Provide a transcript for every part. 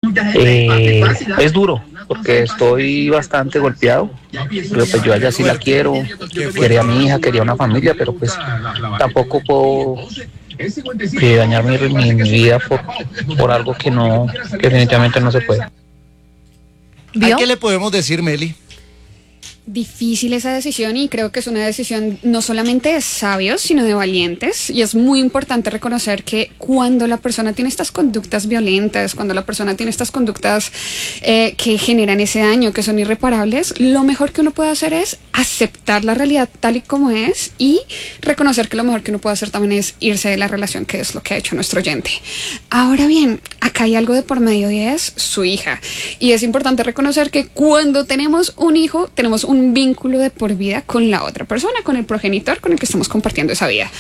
Es duro, porque estoy bastante golpeado, pero pues yo a ella sí la quiero, quería a mi hija, quería una familia, pero pues tampoco puedo dañar mi vida por algo que definitivamente no se puede. ¿A qué le podemos decir, Meli? Difícil esa decisión, y creo que es una decisión no solamente de sabios, sino de valientes, y es muy importante reconocer que cuando la persona tiene estas conductas violentas, cuando la persona tiene estas conductas que generan ese daño, que son irreparables, lo mejor que uno puede hacer es aceptar la realidad tal y como es y reconocer que lo mejor que uno puede hacer también es irse de la relación, que es lo que ha hecho nuestro oyente. Ahora bien, acá hay algo de por medio y es su hija, y es importante reconocer que cuando tenemos un hijo, tenemos un vínculo de por vida con la otra persona, con el progenitor con el que estamos compartiendo esa vida.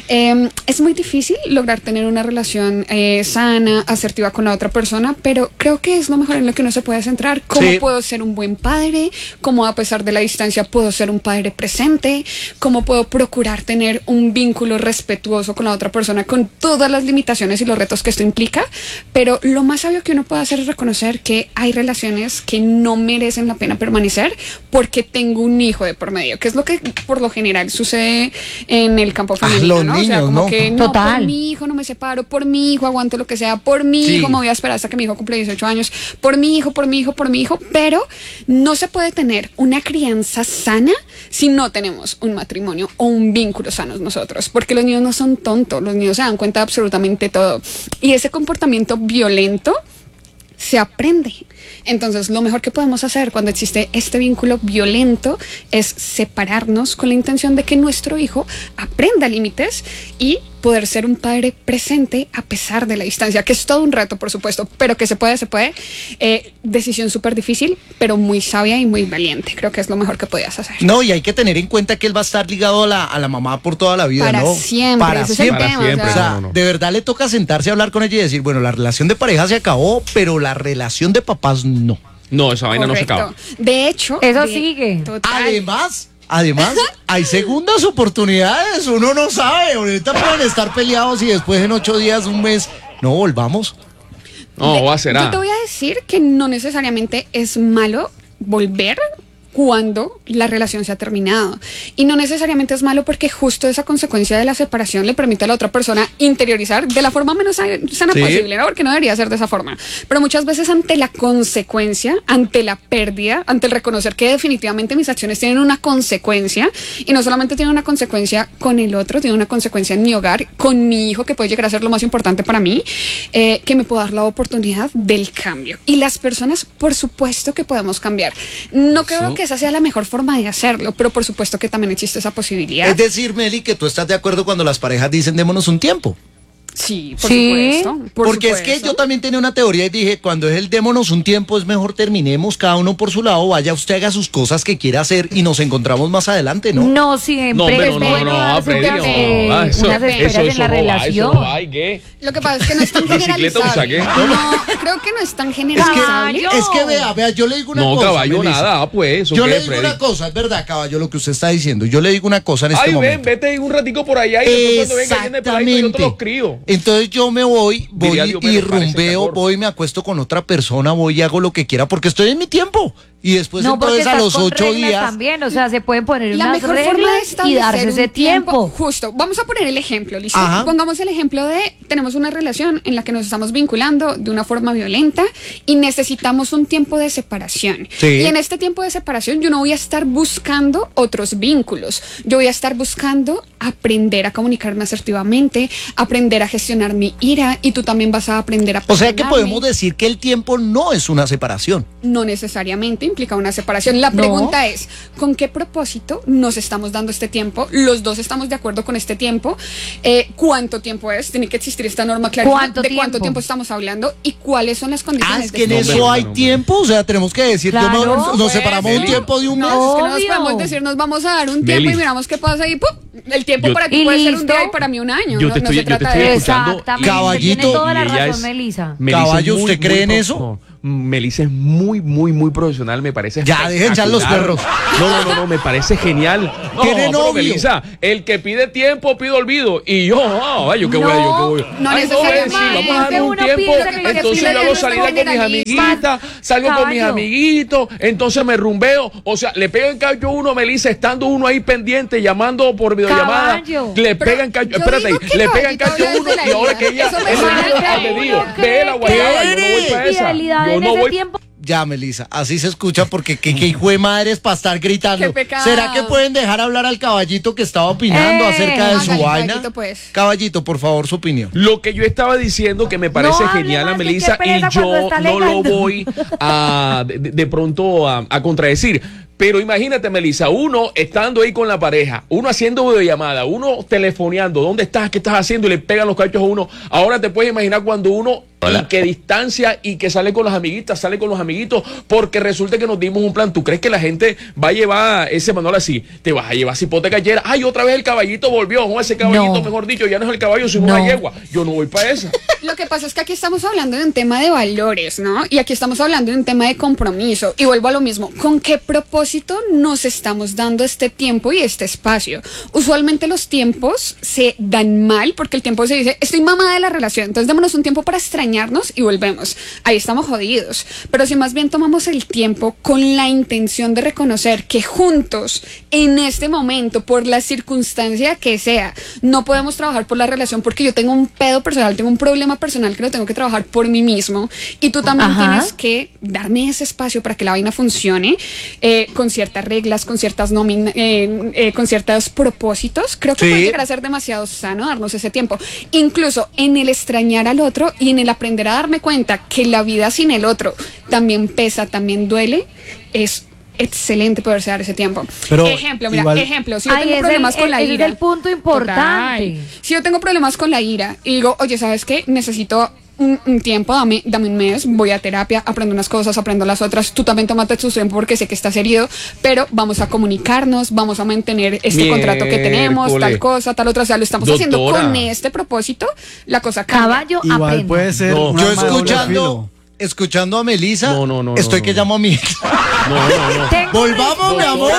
Es muy difícil lograr tener una relación sana, asertiva con la otra persona, pero creo que es lo mejor en lo que uno se puede centrar. ¿Cómo puedo ser un buen padre? ¿Cómo a pesar de la distancia puedo ser un padre presente? ¿Cómo puedo procurar tener un vínculo respetuoso con la otra persona con todas las limitaciones y los retos que esto implica? Pero lo más sabio que uno puede hacer es reconocer que hay relaciones que no merecen la pena permanecer porque tengo un hijo de por medio, que es lo que por lo general sucede en el campo femenino, ¿no? Niños, o sea, como ¿no? que no, por mi hijo no me separo, por mi hijo aguanto lo que sea, por mi hijo me voy a esperar hasta que mi hijo cumple 18 años, por mi hijo, pero no se puede tener una crianza sana si no tenemos un matrimonio o un vínculo sanos nosotros, porque los niños no son tontos, los niños se dan cuenta de absolutamente todo, y ese comportamiento violento se aprende. Entonces, lo mejor que podemos hacer cuando existe este vínculo violento es separarnos con la intención de que nuestro hijo aprenda límites y poder ser un padre presente a pesar de la distancia, que es todo un reto, por supuesto, pero que se puede. Decisión súper difícil, pero muy sabia y muy valiente. Creo que es lo mejor que podías hacer. No, y hay que tener en cuenta que él va a estar ligado a la mamá por toda la vida, para ¿no? Siempre, para ese siempre. Es el tema, O sea, de verdad le toca sentarse a hablar con ella y decir, bueno, la relación de pareja se acabó, pero la relación de papás no. No, esa vaina no se acaba. De hecho, eso sigue. Total. Además, hay segundas oportunidades, uno no sabe, ahorita pueden estar peleados y después en 8 días, un mes, no volvamos. No, va a ser. Yo te voy a decir que no necesariamente es malo volver cuando la relación se ha terminado, y no necesariamente es malo porque justo esa consecuencia de la separación le permite a la otra persona interiorizar de la forma menos sana posible, ¿no? Porque no debería ser de esa forma, pero muchas veces ante la consecuencia, ante la pérdida, ante el reconocer que definitivamente mis acciones tienen una consecuencia, y no solamente tienen una consecuencia con el otro, tiene una consecuencia en mi hogar, con mi hijo, que puede llegar a ser lo más importante para mí, que me puedo dar la oportunidad del cambio, y las personas por supuesto que podemos cambiar. No creo que esa sea la mejor forma de hacerlo, pero por supuesto que también existe esa posibilidad. Es decir, Meli, que tú estás de acuerdo cuando las parejas dicen démonos un tiempo. Sí, por supuesto. Porque es que yo también tenía una teoría y dije, cuando es el démonos un tiempo, es mejor terminemos cada uno por su lado, vaya usted, haga sus cosas que quiera hacer y nos encontramos más adelante, ¿no? No, siempre es bueno darse unas esperas en la relación. Lo que pasa es que no es tan generalizable. No, creo que no es tan generalizable. Es que vea, yo le digo una cosa. No, caballo, nada, pues. Yo le digo una cosa, es verdad, caballo, lo que usted está diciendo. Yo le digo una cosa en este momento. Vete un ratico por allá y después cuando venga viene por ahí, yo te los crío. Entonces yo me voy y rumbeo, voy, me acuesto con otra persona, voy y hago lo que quiera porque estoy en mi tiempo. Y después entonces a los 8 días también, o sea, se pueden poner la unas mejor reglas forma de establecer y darse ese tiempo. Justo, vamos a poner el ejemplo, ¿listo? Pongamos el ejemplo de tenemos una relación en la que nos estamos vinculando de una forma violenta y necesitamos un tiempo de separación. Y en este tiempo de separación yo no voy a estar buscando otros vínculos. Yo voy a estar buscando aprender a comunicarme asertivamente, aprender a gestionar mi ira, y tú también vas a aprender a perdonarme. O sea que podemos decir que el tiempo no es una separación. No necesariamente implica una separación. La pregunta es, ¿con qué propósito nos estamos dando este tiempo? Los dos estamos de acuerdo con este tiempo. ¿Cuánto tiempo es? Tiene que existir esta norma clara de cuánto tiempo estamos hablando y cuáles son las condiciones. Es que en eso hay tiempo, o sea, tenemos que decir, claro, nos separamos un tiempo de un mes. No, es que no nos podemos decir, nos vamos a dar un tiempo y miramos qué pasa y ¡pum! El tiempo para ti puede ser un día y para mí un año. Yo te estoy escuchando. Exactamente, Caballito, tiene toda la razón, Melissa. Caballo, ¿usted cree en eso? Melissa es muy, muy, muy profesional, me parece. Ya, dejen echar los perros. No, me parece genial. No, ¿Tiene novio? Melissa, el que pide tiempo pide olvido. Y yo, yo qué voy. No Ay, necesariamente. Sí, vamos a darnos un tiempo. Entonces yo hago salida con mis amiguitas, salgo con mis amiguitos, entonces me rumbeo. O sea, le pegan cacho a uno, Melissa, estando uno ahí pendiente, llamando por videollamada. Le pegan cacho, espérate, le pegan cacho a uno y ahora que ella es albedrío, ve la guayaba, yo no voy para esa. Yo no voy. Ya, Melissa, así se escucha porque qué hijo de madre es para estar gritando. Qué pecado. ¿Será que pueden dejar hablar al caballito que estaba opinando acerca de su Hágale, vaina? caballito, pues. Caballito, por favor, su opinión. Lo que yo estaba diciendo que me parece genial a Melissa y yo no lo voy a de pronto a contradecir. Pero imagínate, Melissa, uno estando ahí con la pareja, uno haciendo videollamada, uno telefoneando, ¿dónde estás? ¿Qué estás haciendo? Y le pegan los cachos a uno. Ahora te puedes imaginar cuando uno y que distancia y que sale con las amiguitas, sale con los amiguitos, porque resulta que nos dimos un plan. ¿Tú crees que la gente va a llevar ese manual así? Te vas a llevar cipote callera. Ay, otra vez el caballito volvió. No, ese caballito, mejor dicho, ya no es el caballo, sino una yegua. Yo no voy para eso. Lo que pasa es que aquí estamos hablando de un tema de valores, ¿no? Y aquí estamos hablando de un tema de compromiso. Y vuelvo a lo mismo. ¿Con qué propósito nos estamos dando este tiempo y este espacio? Usualmente los tiempos se dan mal porque el tiempo se dice, estoy mamada de la relación, entonces démonos un tiempo para extrañarnos y volvemos. Ahí estamos jodidos. Pero si más bien tomamos el tiempo con la intención de reconocer que juntos, en este momento, por la circunstancia que sea, no podemos trabajar por la relación porque yo tengo un pedo personal, tengo un problema personal que lo tengo que trabajar por mí mismo y tú también tienes que darme ese espacio para que la vaina funcione con ciertas reglas, con ciertas con ciertos propósitos. Creo que puede llegar a ser demasiado sano darnos ese tiempo, incluso en el extrañar al otro y en el aprender a darme cuenta que la vida sin el otro también pesa, también duele. Es excelente poderse dar ese tiempo. Pero ejemplo, mira, igual, ejemplo, si yo tengo problemas con la ira. Es el punto importante. Total. Si yo tengo problemas con la ira y digo, oye, ¿sabes qué? Necesito un tiempo, dame un mes, voy a terapia, aprendo unas cosas, aprendo las otras, tú también tómate tu tiempo porque sé que estás herido, pero vamos a comunicarnos, vamos a mantener este contrato que tenemos, tal cosa, tal otra, o sea, lo estamos haciendo con este propósito, la cosa cambia. Caballo, igual aprende. puede ser. Yo escuchando a Melissa, estoy que llamo a mi ex. Volvamos, mi amor.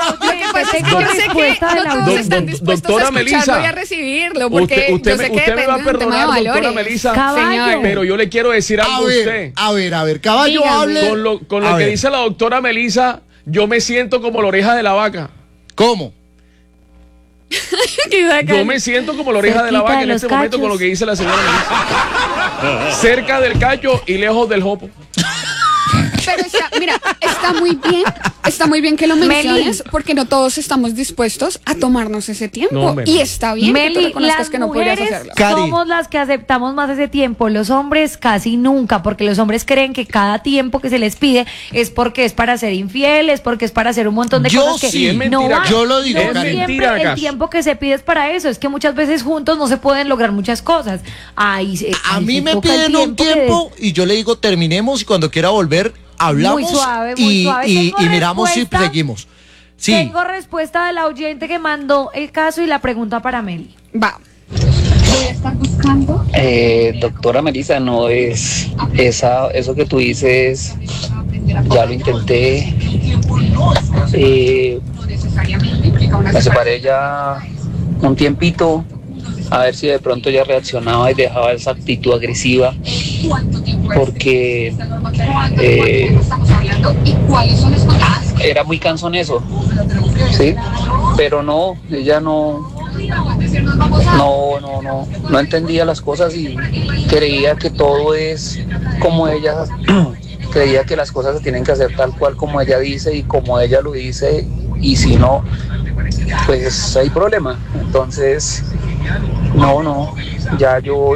Doctora Melissa, voy a recibirlo porque usted me va a perdonar, doctora Melissa, pero yo le quiero decir algo a usted. A ver, caballo, hable. Con lo que dice la doctora Melissa, yo me siento como la oreja de la vaca. ¿Cómo? Yo me siento como la oreja de la vaca en este momento con lo que dice la señora Melissa. Cerca del cacho y lejos del jopo. Pero mira, está muy bien que lo menciones porque no todos estamos dispuestos a tomarnos ese tiempo y está bien que tú reconozcas que no podrías hacerlo. Somos las que aceptamos más ese tiempo, los hombres casi nunca, porque los hombres creen que cada tiempo que se les pide es porque es para ser infieles, porque es para hacer un montón de cosas que sí, es no mentira. van. Yo lo digo, no siempre el tiempo que se pide es para eso, es que muchas veces juntos no se pueden lograr muchas cosas. A mí me piden un tiempo y yo le digo terminemos y cuando quiera volver hablamos muy suave. Y miramos si seguimos. Sí. Tengo respuesta del oyente que mandó el caso y la pregunta para Meli. Va. Voy a estar buscando. Doctora Melissa, no es eso que tú dices, ya lo intenté. Me separé ya un tiempito, a ver si de pronto ya reaccionaba y dejaba esa actitud agresiva, porque era muy cansón eso, ¿sí? Pero no, ella no entendía las cosas y creía que todo es como ella creía que las cosas se tienen que hacer tal cual como ella dice y como ella lo dice, y si no, pues hay problema. Entonces ya yo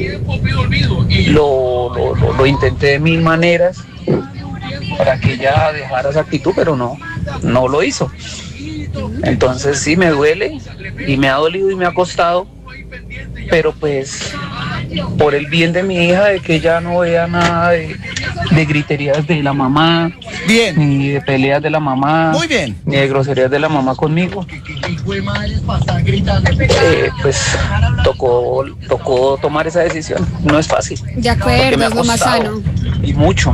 lo intenté de mil maneras para que ella dejara esa actitud, pero no lo hizo. Entonces sí me duele y me ha dolido y me ha costado, pero pues por el bien de mi hija, de que ella no vea nada de griterías de la mamá, bien, ni de peleas de la mamá, muy bien, ni de groserías de la mamá conmigo, pues tocó tomar esa decisión. No es fácil. De acuerdo, es lo más sano. y mucho.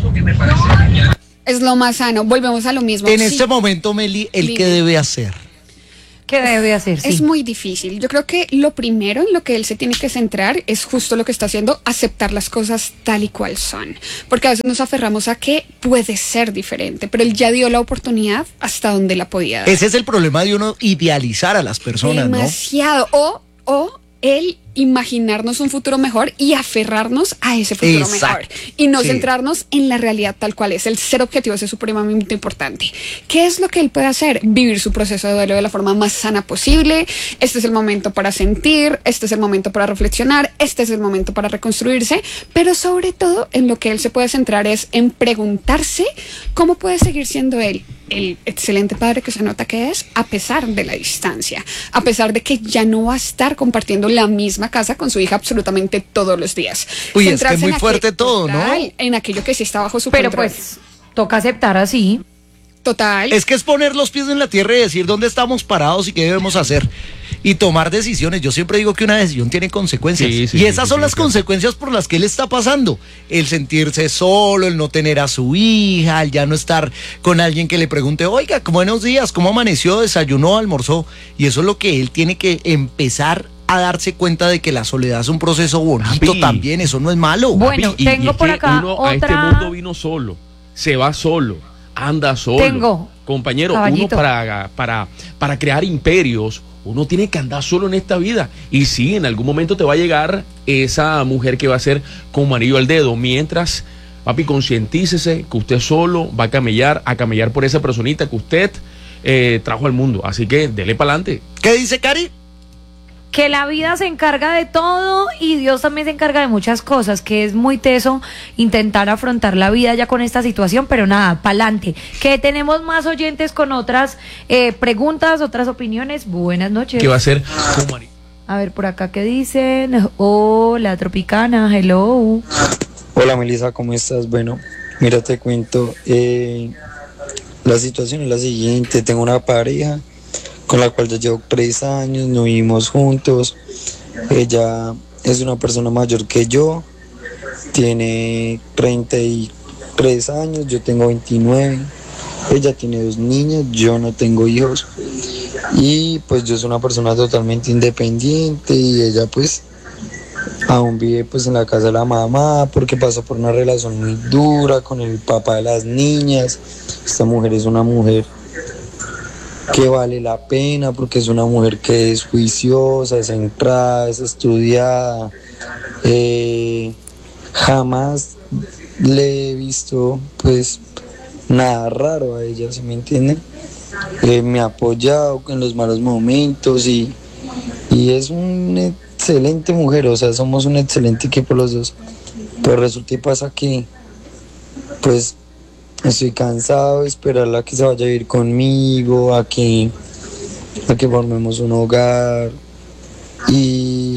Es lo más sano. Volvemos a lo mismo. En Sí. este momento, Meli, ¿el qué debe hacer? ¿Qué debe hacer? Es Sí. muy difícil. Yo creo que lo primero en lo que él se tiene que centrar es justo lo que está haciendo, aceptar las cosas tal y cual son. Porque a veces nos aferramos a que puede ser diferente, pero él ya dio la oportunidad hasta donde la podía dar. Ese es el problema de uno idealizar a las personas, ¿no? Demasiado. O el imaginarnos un futuro mejor y aferrarnos a ese futuro Exacto. mejor. Y no Sí. centrarnos en la realidad tal cual es. El ser objetivo es supremamente importante. ¿Qué es lo que él puede hacer? Vivir su proceso de duelo de la forma más sana posible. Este es el momento para sentir, este es el momento para reflexionar, este es el momento para reconstruirse, pero sobre todo en lo que él se puede centrar es en preguntarse cómo puede seguir siendo él el excelente padre que se nota que es, a pesar de la distancia, a pesar de que ya no va a estar compartiendo la misma casa con su hija absolutamente todos los días. Uy, es que Centrarse es muy en fuerte todo, ¿no? total, en aquello que sí está bajo su Pero control. pues toca aceptar así. Total. Es que es poner los pies en la tierra y decir dónde estamos parados y qué debemos hacer. Y tomar decisiones. Yo siempre digo que una decisión tiene consecuencias. Sí, sí, y sí, esas sí, son sí, las claro. consecuencias por las que él está pasando. El sentirse solo, el no tener a su hija, el ya no estar con alguien que le pregunte, oiga, buenos días, ¿cómo amaneció? ¿Desayunó? ¿Almorzó? Y eso es lo que él tiene que empezar a darse cuenta de que la soledad es un proceso bonito Papi. también. Eso no es malo. Bueno, Papi, tengo es por que acá uno a este otra- mundo vino solo, se va solo, anda solo. Tengo, Compañero, caballito. uno para crear imperios, uno tiene que andar solo en esta vida. Y sí, en algún momento te va a llegar esa mujer que va a ser como anillo al dedo. Mientras, papi, concientícese que usted solo va a camellar por esa personita que usted trajo al mundo. Así que dele para adelante. ¿Qué dice Cari? Que la vida se encarga de todo y Dios también se encarga de muchas cosas, que es muy teso intentar afrontar la vida ya con esta situación, pero nada, pa'lante. Que tenemos más oyentes con otras preguntas, otras opiniones. Buenas noches. Que va a ser como anillo. A ver, por acá, ¿qué dicen? Hola, Tropicana, hello. Hola Melissa, ¿cómo estás? Bueno, mira, te cuento, la situación es la siguiente, tengo una pareja con la cual ya llevo 3 años, no vivimos juntos, ella es una persona mayor que yo, tiene 33 años, yo tengo 29, ella tiene 2 niñas, yo no tengo hijos y pues yo soy una persona totalmente independiente y ella pues aún vive pues en la casa de la mamá porque pasó por una relación muy dura con el papá de las niñas. Esta mujer es una mujer que vale la pena porque es una mujer que es juiciosa, es centrada, es estudiada. Jamás le he visto pues nada raro a ella, ¿sí me entienden? Me ha apoyado en los malos momentos y es una excelente mujer, o sea, somos un excelente equipo los dos. Pero resulta y pasa que pues estoy cansado de esperarla a que se vaya a vivir conmigo, a que formemos un hogar. Y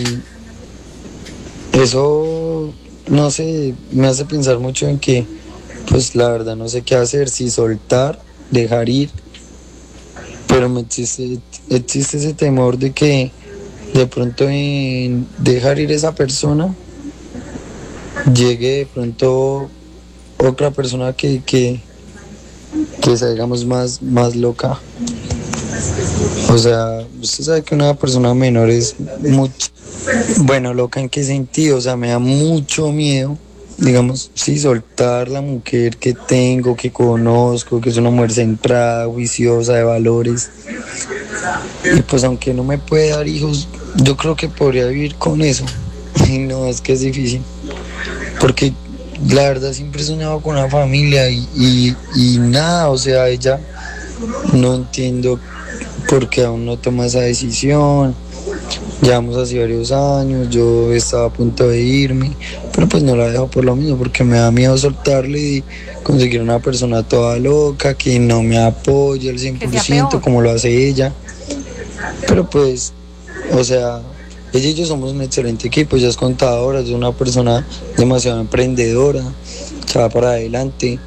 eso, no sé, me hace pensar mucho en que, pues la verdad no sé qué hacer, si soltar, dejar ir. Pero me existe ese temor de que de pronto en dejar ir esa persona llegue de pronto otra persona que sea, digamos, más loca. O sea, usted sabe que una persona menor es mucho. Bueno, loca en qué sentido, o sea, me da mucho miedo, digamos, sí, soltar la mujer que tengo, que conozco, que es una mujer centrada, juiciosa, de valores. Y pues aunque no me puede dar hijos, yo creo que podría vivir con eso. Y no, es que es difícil. Porque la verdad siempre he soñado con una familia y nada, o sea, ella no entiendo por qué aún no toma esa decisión. Llevamos así varios años, yo estaba a punto de irme, pero pues no la dejo por lo mismo, porque me da miedo soltarle y conseguir una persona toda loca que no me apoye al 100% como lo hace ella. Pero pues, o sea, ella y yo somos un excelente equipo, ella es contadora, es una persona demasiado emprendedora, se va para adelante.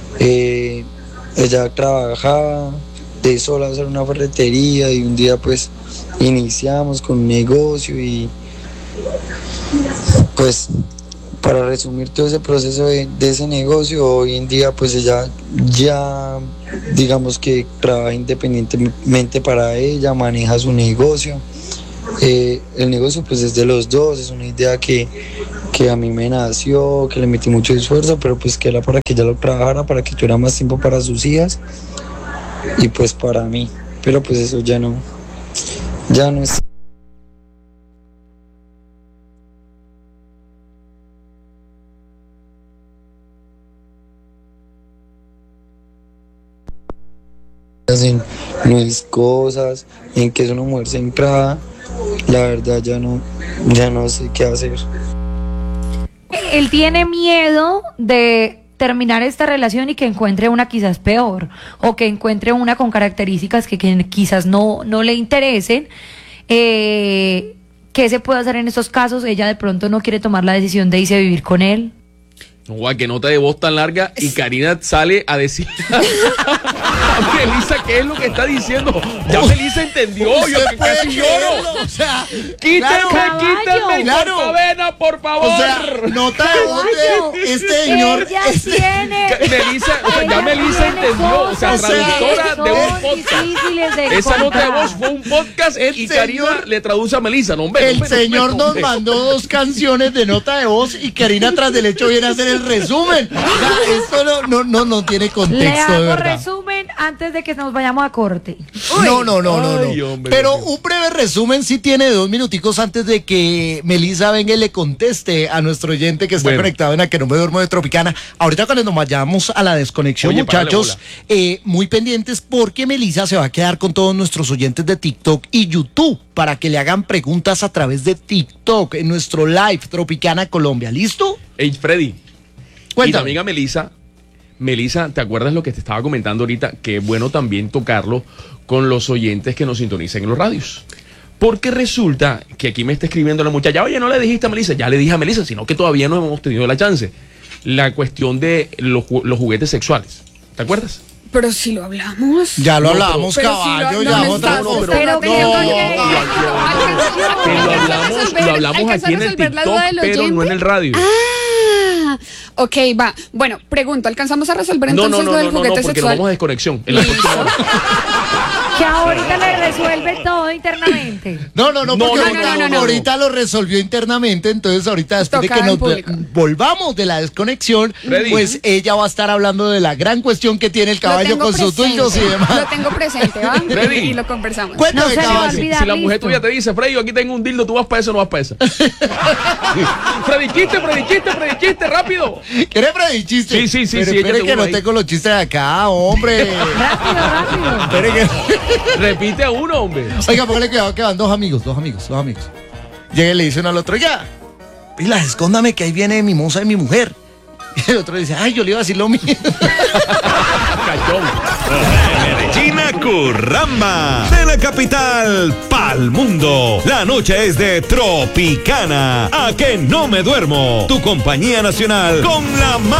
Ella trabajaba de sola a hacer una ferretería y un día pues iniciamos con un negocio y pues para resumir todo ese proceso de ese negocio, hoy en día pues ella ya digamos que trabaja independientemente para ella, maneja su negocio. El negocio pues es de los dos, es una idea que a mí me nació, que le metí mucho esfuerzo, pero pues que era para que ella lo trabajara, para que tuviera más tiempo para sus hijas y pues para mí, pero pues eso ya no es. En mis cosas, en que es una mujer centrada, la verdad ya no sé qué hacer. Él tiene miedo de terminar esta relación y que encuentre una quizás peor, o que encuentre una con características que quizás no le interesen. ¿Qué se puede hacer en estos casos? Ella de pronto no quiere tomar la decisión de irse a vivir con él. Guau, qué nota de voz tan larga, y Karina sale a decir a Melissa qué es lo que está diciendo. Ya Melissa entendió, yo que casi lloro. O sea, Quítenme el claro. cortavena, por favor. O sea, nota de voz de este señor. Melissa, o sea, ya Melissa entendió, o sea, traductora de un podcast. Esa nota de voz fue un podcast y Karina le traduce a Melissa. El señor nos mandó 2 canciones de nota de voz y Karina tras del hecho viene a hacer el resumen. O sea, esto no tiene contexto. Le hago de verdad. resumen antes de que nos vayamos a corte. No. Ay, hombre, pero Dios. un breve resumen sí tiene 2 minuticos antes de que Melissa venga y le conteste a nuestro oyente que está conectado en A Que No Me Duermo de Tropicana. Ahorita cuando nos vayamos a la desconexión, Oye, muchachos, muy pendientes porque Melissa se va a quedar con todos nuestros oyentes de TikTok y YouTube para que le hagan preguntas a través de TikTok en nuestro live Tropicana Colombia. ¿Listo? Hey, Freddy. Cuéntame. Y también a Melissa, ¿te acuerdas lo que te estaba comentando ahorita? Que es bueno también tocarlo con los oyentes que nos sintonizan en los radios. Porque resulta que aquí me está escribiendo la muchacha, oye, no le dijiste a Melissa, ya le dije a Melissa, sino que todavía no hemos tenido la chance. La cuestión de los juguetes sexuales. ¿Te acuerdas? Pero si lo hablamos. Ya lo No, hablamos, pero caballo, si lo- ya no, otra no, cosa. pero lo hablamos aquí en el TikTok, pero no en el radio. Ok, va. Bueno, pregunto, ¿alcanzamos a resolver No, entonces lo del juguete porque nos sexual? vamos a desconexión. En la próxima hora. Que ahorita le resuelve todo internamente. No, porque No. ahorita lo resolvió internamente, entonces ahorita después de Tocada que en nos público. volvamos de la desconexión, Freddy. pues ella va a estar hablando de la gran cuestión que tiene el Lo caballo tengo con sus presente, dueños y demás. Lo tengo presente, ¿va? Freddy. Y lo conversamos. Cuéntame, No se le va a caballo. olvidar. Si la mujer listo. tuya te dice, Freddy, yo aquí tengo un dildo, ¿tú vas para eso o no vas para eso? Freddy, chiste, rápido. ¿Quieres Freddy chiste? Sí, Pero échate espere que uno no ahí. tengo los chistes de acá, hombre. Rápido. Espere que... Repite a uno, hombre. Oiga, póngale cuidado que van dos amigos. Llega y le dice uno al otro, ya, pilas, escóndame que ahí viene mi moza y mi mujer. Y el otro dice, ay, yo le iba a decir lo mismo. Cachón. Medellín a Curramba, de la capital pa'l mundo. La noche es de Tropicana. A Que No Me Duermo, tu compañía nacional con la más